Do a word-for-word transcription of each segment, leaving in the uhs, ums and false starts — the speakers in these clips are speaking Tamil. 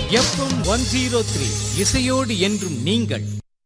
எஃப்எம் ஒன் ஜீரோ த்ரீ இசையோடு என்றும் நீங்கள்.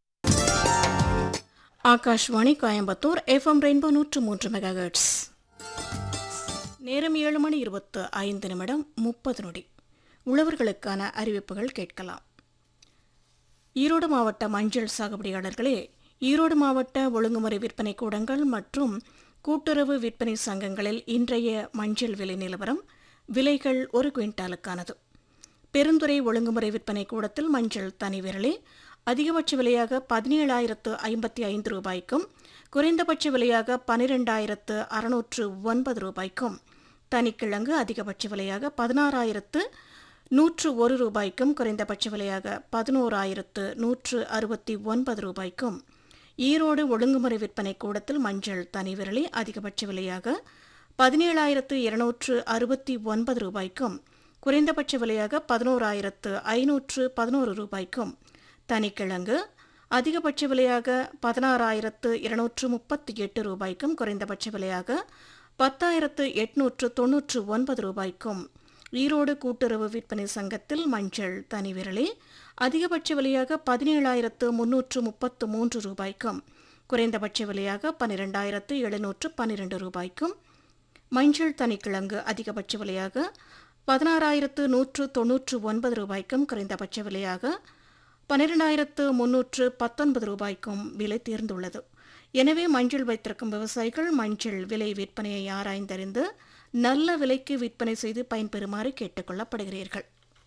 ஆகாஷ்வாணி கோயம்புத்தூர் எஃப்எம் ரெயின்போ நூற்று மூன்று மெகாஹெர்ட்ஸ். நேரம் ஏழு மணி இருபத்து ஐந்து நிமிடம் முப்பது நொடி. உழவர்களுக்கான அறிவிப்புகள் கேட்கலாம். ஈரோடு மாவட்ட மஞ்சள் சாகுபடியாளர்களே, ஈரோடு மாவட்ட ஒழுங்குமுறை விற்பனை கூடங்கள் மற்றும் கூட்டுறவு விற்பனை சங்கங்களில் இன்றைய மஞ்சள் விலை நிலவரம். விலைகள் ஒரு குவிண்டாலுக்கானது. பெருந்துறை ஒழுங்குமுறை விற்பனை கூடத்தில் மஞ்சள் தனி விரலே அதிகபட்ச விலையாக பதினேழாயிரத்து ஐம்பத்தி ஐந்து ரூபாய்க்கும் குறைந்தபட்ச விலையாக பனிரெண்டாயிரத்து அறுநூற்று ஒன்பது ரூபாய்க்கும், தனிக்கிழங்கு அதிகபட்ச விலையாக பதினாறாயிரத்து நூற்று ஒரு ரூபாய்க்கும் குறைந்தபட்ச விலையாக பதினோராயிரத்து நூற்று அறுபத்தி ஒன்பது ரூபாய்க்கும், ஈரோடு ஒழுங்குமுறை விற்பனை கூடத்தில் மஞ்சள் தனி விரலே அதிகபட்ச விலையாக பதினேழாயிரத்து இருநூற்று அறுபத்தி ஒன்பது ரூபாய்க்கும் குறைந்தபட்ச விலையாக பதினோராயிரத்து ஐநூற்று பதினோரு ரூபாய்க்கும், தனிக்கிழங்கு அதிகபட்ச விலையாக பதினாறாயிரத்து இருநூற்று முப்பத்தி எட்டு ரூபாய்க்கும் குறைந்தபட்ச விலையாக பத்தாயிரத்து எட்நூற்று தொன்னூற்று ஒன்பது ரூபாய்க்கும், ஈரோடு கூட்டுறவு விற்பனை சங்கத்தில் மஞ்சள் தனி விரலே அதிகபட்ச விலையாக பதினேழாயிரத்து முன்னூற்று முப்பத்து மூன்று ரூபாய்க்கும் குறைந்தபட்ச விலையாக பன்னிரெண்டாயிரத்து எழுநூற்று பன்னிரண்டு ரூபாய்க்கும், மஞ்சள் தனிக்கிழங்கு அதிகபட்ச விலையாக பதினாறாயிரத்து நூற்று தொன்னூற்று ஒன்பது ரூபாய்க்கும் குறைந்தபட்ச விலையாக பன்னிரெண்டாயிரத்து முன்னூற்று பத்தொன்பது ரூபாய்க்கும் விலை தேர்ந்துள்ளது. எனவே மஞ்சள் வைத்திருக்கும் விவசாயிகள் மஞ்சள் விலை விற்பனையை ஆராய்ந்தறிந்து நல்ல விலைக்கு விற்பனை செய்து பயன்பெறுமாறு கேட்டுக் கொள்ளப்படுகிறீர்கள்.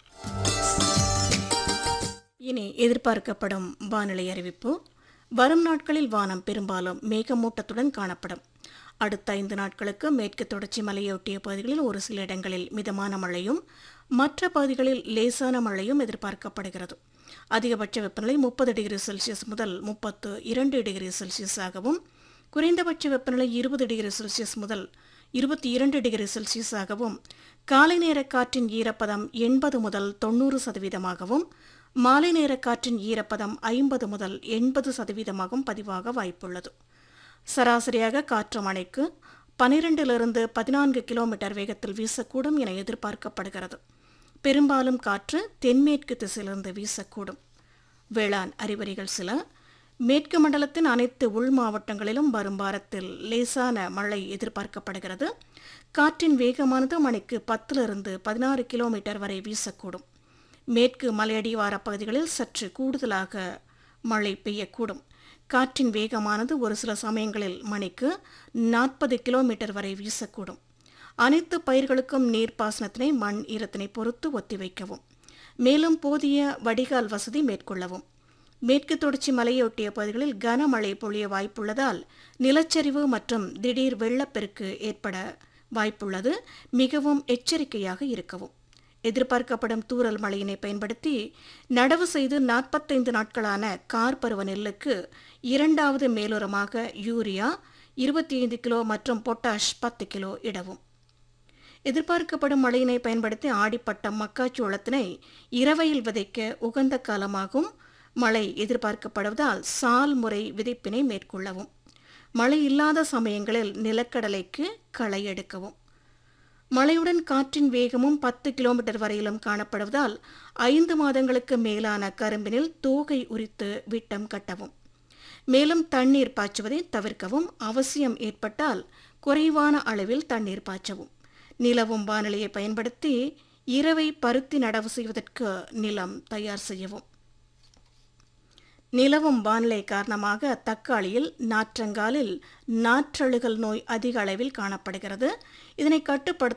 இனி எதிர்பார்க்கப்படும் வானிலை அறிவிப்பு. வரும் நாட்களில் வானம் பெரும்பாலும் மேகமூட்டத்துடன் காணப்படும். அடுத்த ஐந்து நாட்களுக்கு மேற்கு தொடர்ச்சி மலையொட்டிய பகுதிகளில் ஒரு சில இடங்களில் மிதமான மழையும் மற்ற பகுதிகளில் லேசான மழையும் எதிர்பார்க்கப்படுகிறது. அதிகபட்ச வெப்பநிலை முப்பது டிகிரி செல்சியஸ் முதல் முப்பத்து இரண்டு டிகிரி செல்சியஸாகவும், குறைந்தபட்ச வெப்பநிலை இருபது டிகிரி செல்சியஸ் முதல் இருபத்தி இரண்டு டிகிரி செல்சியஸாகவும், காலை நேர காற்றின் ஈரப்பதம் எண்பது முதல் தொன்னூறு சதவீதமாகவும், மாலை நேர காற்றின் ஈரப்பதம் ஐம்பது முதல் எண்பது சதவீதமாகவும் பதிவாக வாய்ப்புள்ளது. சராசரியாக காற்று மணிக்கு பனிரெண்டிலிருந்து பதினான்கு கிலோமீட்டர் வேகத்தில் வீசக்கூடும் என எதிர்பார்க்கப்படுகிறது. பெரும்பாலும் காற்று தென்மேற்கு திசையிலிருந்து வீசக்கூடும். வேளாண் அறிகுறிகள் சில. மேற்கு மண்டலத்தின் அனைத்து உள் மாவட்டங்களிலும் வரும் வாரத்தில் லேசான மழை எதிர்பார்க்கப்படுகிறது. காற்றின் வேகமானது மணிக்கு பத்திலிருந்து பதினாறு கிலோமீட்டர் வரை வீசக்கூடும். மேற்கு மலையடிவார பகுதிகளில் சற்று கூடுதலாக மழை பெய்யக்கூடும். காற்றின் வேகமானது ஒரு சில சமயங்களில் மணிக்கு நாற்பது கிலோமீட்டர் வரை வீசக்கூடும். அனைத்து பயிர்களுக்கும் நீர்ப்பாசனத்தினை மண் ஈரத்தினை பொறுத்து ஒத்திவைக்கவும். மேலும் போதிய வடிகால் வசதி மேற்கொள்ளவும். மேற்கு தொடர்ச்சி மலையொட்டிய பகுதிகளில் கனமழை பொழிய வாய்ப்புள்ளதால் நிலச்சரிவு மற்றும் திடீர் வெள்ளப்பெருக்கு ஏற்பட வாய்ப்புள்ளது. மிகவும் எச்சரிக்கையாக இருக்கவும். எதிர்பார்க்கப்படும் தூறல் மழையினை பயன்படுத்தி நடவு செய்து நாற்பத்தைந்து நாட்களான கார் பருவ நெல்லுக்கு இரண்டாவது மேலுரமாக யூரியா இருபத்தி ஐந்து கிலோ மற்றும் பொட்டாஷ் பத்து கிலோ இடவும். எதிர்பார்க்கப்படும் மழையினை பயன்படுத்தி ஆடிப்பட்டம் மக்காச்சோளத்தினை இரவையில் விதைக்க உகந்த காலமாகும். மழை எதிர்பார்க்கப்படுவதால் சால் முறை விதைப்பினை மேற்கொள்ளவும். மழை இல்லாத சமயங்களில் நிலக்கடலைக்கு களை எடுக்கவும். மழையுடன் காற்றின் வேகமும் பத்து கிலோமீட்டர் வரையிலும் காணப்படுவதால் ஐந்து மாதங்களுக்கு மேலான கரும்பினில் தோகை உரித்து விட்டம் கட்டவும். மேலும் தண்ணீர் பாய்ச்சுவதை தவிர்க்கவும். அவசியம் ஏற்பட்டால் குறைவான அளவில் தண்ணீர் பாய்ச்சவும். நிலவும் வானிலையை பயன்படுத்தி இரவை பருத்தி நடவு செய்வதற்கு நிலம் தயார் செய்யவும். நிலவும் வானிலை காரணமாக தக்காளியில் நாற்றங்காலில் நாற்றழுகல் நோய் அதிக அளவில் காணப்படுகிறது. இதனை கட்டுப்படுத்த